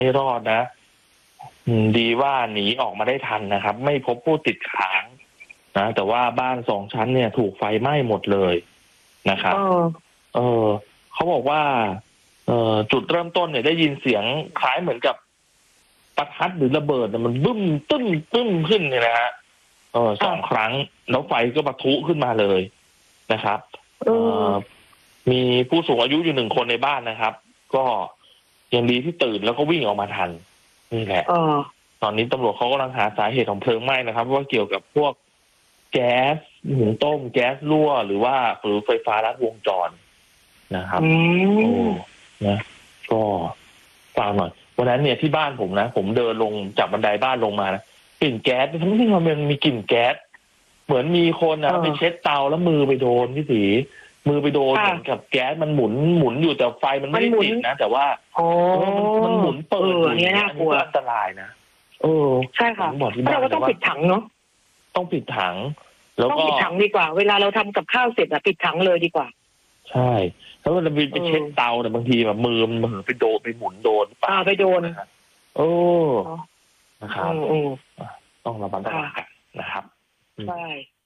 ไม่รอดนะดีว่าหนีออกมาได้ทันนะครับไม่พบผู้ติดค้างนะแต่ว่าบ้าน2 ชั้นเนี่ยถูกไฟไหม้หมดเลยนะครับเขาบอกว่าจุดเริ่มต้นเนี่ยได้ยินเสียงคล้ายเหมือนกับประทัดหรือระเบิดมันบึ้มตึ้มตึ้มขึ้นเนี่ยนะฮะ2 ครั้งแล้วไฟก็ปะทุขึ้นมาเลยนะครับมีผู้สูงอายุอยู่1 คนในบ้านนะครับก็ยังดีที่ตื่นแล้วก็วิ่งออกมาทันนี่แหละตอนนี้ตำรวจเขากำลังหาสาเหตุของเพลิงไหม้นะครับว่าเกี่ยวกับพวกแก๊สหุงต้มแก๊สรั่วหรือว่าไฟฟ้าลัดวงจรนะครับนะก็ฟังหน่อยวันนั้นเนี่ยที่บ้านผมนะผมเดินลงจากบันไดบ้านลงมานะกลิ่นแก๊สทั้งที่มันมีกลิ่นแก๊สเหมือนมีคนนะไปเช็ดเตาแล้วมือไปโดนพี่ศรีมือไปโดนเหมือนกับแก๊สมันหมุนอยู่แต่ไฟมันไม่ได้ติดนะแต่ว่ามันหมุนเปิดอย่างนี้น่ากลัวอันตรายนะใช่ค่ะเราก็ต้องปิดถังเนาะต้องปิดถังแล้วก็ต้องปิดถังดีกว่าเวลาเราทำกับข้าวเสร็จอะปิดถังเลยดีกว่าใช่แล้วเราไปเช็ดเตาเนี่ยบางทีแบบมือไปโดนไปหมุนโดนไปโดนนะครับต้องระมัดระวังนะครับใช่